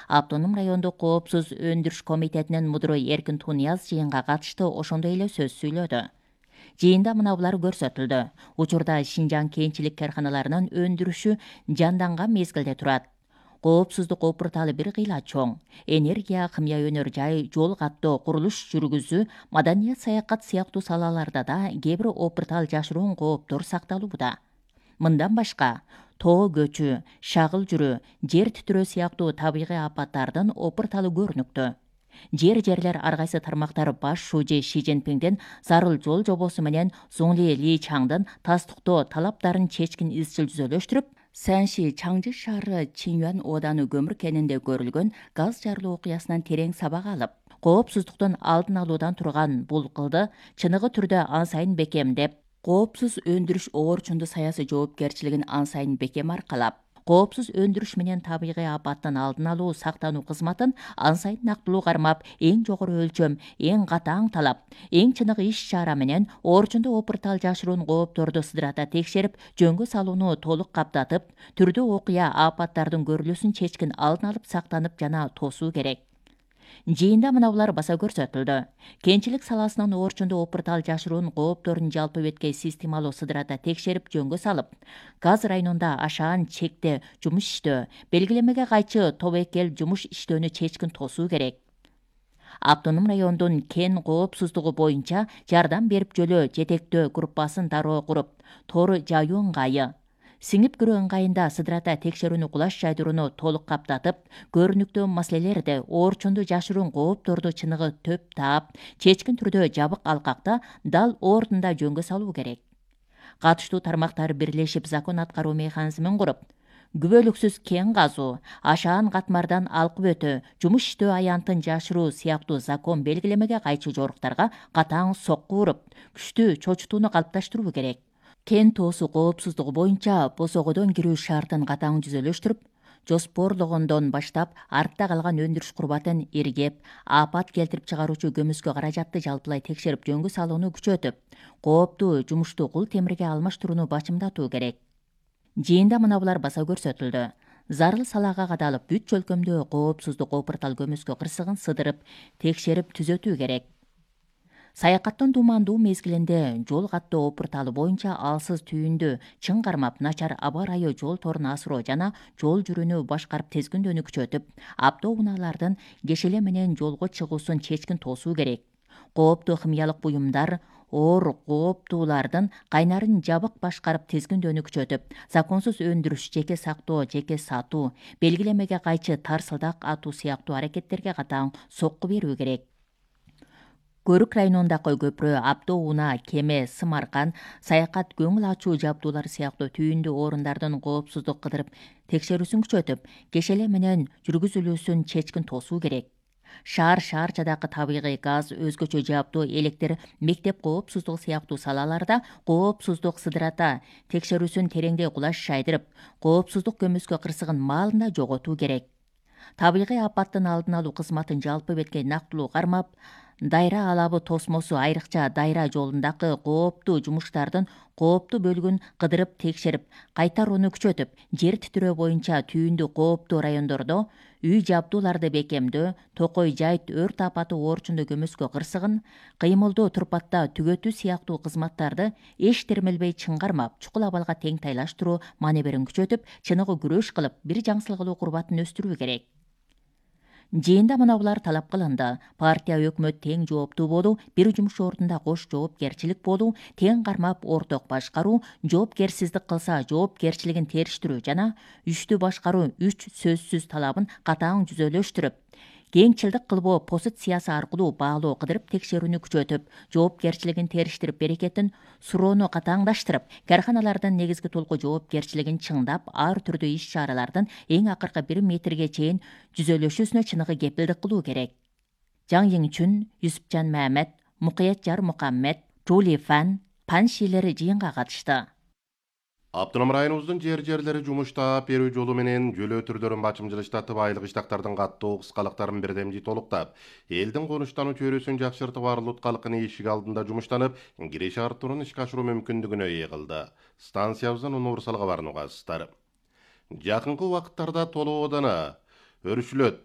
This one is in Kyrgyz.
Автоном райондук коопсуз өндүрүш комитетинин мудуру Эркин Тунияз жыйынга катышты ошондой эле сөз сүйлөдү. Жыйында мына булар көрсөтүлдү. Учурда Шинжаң кенчилик карханаларынын өндүрүшү жанданган мезгилде турат. Коопсуздук опурталы бир кыйла чоң. Энергия, химия өнөр жай, жол каттоо, курулуш жүргүзүү, маданият, саякат сыяктуу салаларда да кээ бир опуртал жашыруун кооптор сакталууда. Мындан башка, тоо көчү, шагыл жүрүү, жер титирөө сыяктуу табигый апаттардын опурталы көрүнүктүү. Жерлер ар кайсы тармактар баш шужи Ши Цзиньпиңдин зарыл жол жобосу менен Зуңли Ли Чаңдын тастыктоо талаптарын чечкин изчил жүзөлөштүрүп, Сэнши Чаңжы шаары Чинюан ооданы көмүр кенинде көрүлгөн газ жарылуу окуясынан терең сабак алып, коопсуздуктун алдын алуудан турган бул кылды чыныгы түрдө ан сайын бекемдеп, коопсуз өндүрүш оорчунду саясий жоопкерчилигин ан сайын бекем аркалап, коопсуз өндүрүш менен табигый апаттын алдын алуу сактануу кызматын ан сайын нактылуу кармап, эң жогору өлчөм, эң катаң талап, эң чыныгы иш чара менен оорчунду опуртал жашыруун коопторду сыдырата текшерип, жөнгө салууну толук каптатып, түрдүү окуя апаттардын көрүлүүсүн чечкин алдын алып сактанып жана тосуу керек. Жыйында мына булар баса көрсөтүлдү. Кенчилик саласынын оорчунду опуртал жашыруун коопторун жалпы бетке системалуу сыдырата текшерип жөнгө салып, газ районунда ашаан чекте жумуш иштөө, белгилемеге кайчы тобокел жумуш иштөөнү чечкин тосуу керек. Автоном райондун кен коопсуздугу боюнча жардам берип жөлөө жетектөө группасын дароо куруп, тор жаюу ыңгайы, сиңип кирүү ыңгайында сыдырата текшерүүнү кулаш жайдырууну толук каптатып, көрүнүктүү маселелерди, оорчунду жашыруун коопторду чыныгы төп таап, чечкин түрдө жабык алкакта дал ордунда жөнгө салуу керек. Катыштуу тармактар бирлешип закон аткаруу механизмин куруп, күбөлүксүз кен казуу, ашаан катмардан алкып өтүү, жумуш иштөө аянтын жашыруу сыяктуу закон белгилемеге кайчы жоруктарга катаң сокку уруп, күчтүү чочутууну калыпташтыруу керек. Кен тоосу коопсуздугу боюнча босогодон кирүү шартын катаң жүзөлөштүрүп, жоспорлогондон баштап артта калган өндүрүш курбатын иргеп, апат келтирип чыгаруучу көмүскө каражатты жалпылай текшерип жөнгө салууну күчөтүп, кооптуу жумушту кул темирге алмаштырууну бачымдатуу керек. Жыйында мына булар баса көрсөтүлдү. Зарыл салаага кадалып, бүт чөлкөмдө коопсуздук опуртал көмүскө кырсыгын сыдырып, текшерип түзөтүү керек. Саякаттын тумандуу мезгилинде жол каттоо опурталы боюнча алсыз түйүндү чың кармап, начар аба ырайы жол торун асыроо жана жол жүрүүнү башкарып тезгиндөөнү күчөтүп, автоунаалардын кешеле менен жолго чыгуусун чечкин тосуу керек. Кооптуу химиялык буюмдар, оор кооптуулардын кайнарын жабык башкарып тезгиндөөнү күчөтүп, законсуз өндүрүш, жеке сактоо, жеке сатуу, белгилемеге кайчы тарсылдак атуу сыяктуу аракеттерге катаң сокку берүү керек. Көрүк районундагы көпүрө, автоунаа, кеме, сымаркан, саякат, көңүл ачуу жабдуулар сыяктуу түйүндүү орундардын коопсуздук кыдырып текшерүүсүн күчөтүп, кешеле менен жүргүзүлүүсүн чечкин тосуу керек. Шаарчадагы табигый газ, өзгөчө жабдуу, электр, мектеп коопсуздугу сыяктуу салаларда коопсуздук сыдырата текшерүүсүн тереңдей кулаш жайдырып, коопсуздук көмүскө кырсыгын маалында жоготуу керек. Табигый апаттын алдын алуу кызматын жалпы бетке нактылуу кармап, дайра алабы тосмосу, айрыкча дайра жолундагы кооптуу жумуштардын кооптуу бөлүгүн кыдырып текшерип, кайтарууну күчөтүп, жер титирөө боюнча түйүндүү кооптуу райондордо үй жабдууларды бекемдөө, токой жайт, өрт апаты оорчунду көмүскө кырсыгын, кыймылдуу турпатта түгөтүү сыяктуу кызматтарды эч термелбей чың кармап, чукул абалга тең тайлаштыруу маневрин күчөтүп, чыныгы күрөш кылып, бир жаңсылгылуу курбатын өстүрүү керек. Жыйында мына булар талап кылынды. Партия, өкмөт тең жооптуу болуу, бир жумуш ордунда кош жоопкерчилик болуу, тең кармап орток башкаруу, жоопкерсиздик кылса жоопкерчилигин териштирүү жана үчтүү башкаруу 3 сөзсүз талабын катаң жүзөлөштүрүп, кеңчилдик кылбоо позициясы аркылуу баалоо кыдырып текшерүүнү күчөтүп, жоопкерчилигин териштирип, берекеттин суроону катаңдаштырып, карханалардын негизги толку жоопкерчилигин чыңдап, ар түрдүү иш чаралардын эң акыркы 1 метрге чейин жүзөлөшүүсүнө чыныгы кепилдик кылуу керек. Жаң Йиңчүн, Юсупжан Мамед, Мукаятжар Мукаммед, Жули Фан, Пан Шилери жыйынга катышты. Автоном районубуздун жерлери жумуштап берүү жолу менен жөлөө түрлөрүн бачымчылыштатып, айлык иштактардын каттоо кыскалыктарын бирдемжи толуктап, элдин конуштануу чөйрөсүн жакшыртып, арлык калкыны эшик алдында жумуштанып, киреш артуурун ишке ашыруу мүмкүндүгүнө ээ кылды. Станциябыздын универсал кабарына угасыздар. Жакынкы убакыттарда толоо ооданы өрүшүлөт.